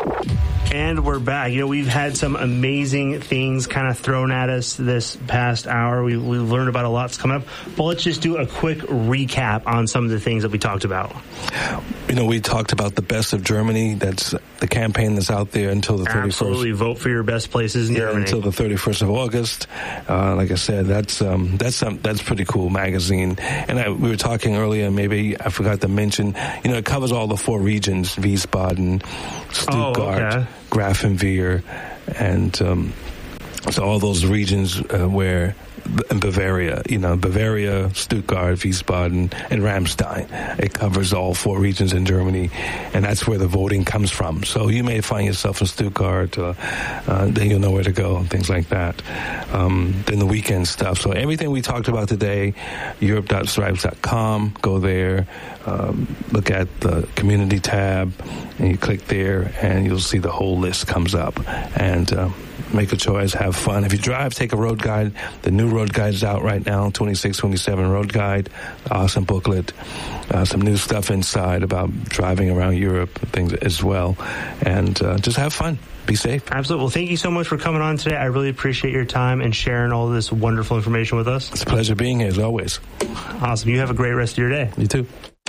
And we're back. We've had some amazing things kind of thrown at us this past hour. We've learned about a lot that's coming up. But let's just do a quick recap on some of the things that we talked about. We talked about the best of Germany. That's the campaign that's out there until the 31st. Absolutely. Vote for your best places in Germany. Until the 31st of August. Like I said, that's pretty cool magazine. And we were talking earlier, maybe I forgot to mention, it covers all the 4 regions, Wiesbaden, Stuttgart, Grafenwehr, and so all those regions where in Bavaria, Bavaria, Stuttgart, Wiesbaden, and Ramstein. It covers all 4 regions in Germany, and that's where the voting comes from. So you may find yourself in Stuttgart, then you'll know where to go, and things like that. Then the weekend stuff. So everything we talked about today, Europe.stripes.com, go there, look at the community tab, and you click there, and you'll see the whole list comes up. And make a choice, have fun. If you drive, take a road guide. The new road guide is out right now, 2627 road guide. Awesome booklet. Some new stuff inside about driving around Europe, things as well. And just have fun. Be safe. Absolutely. Well, thank you so much for coming on today. I really appreciate your time and sharing all this wonderful information with us. It's a pleasure being here, as always. Awesome. You have a great rest of your day. You too.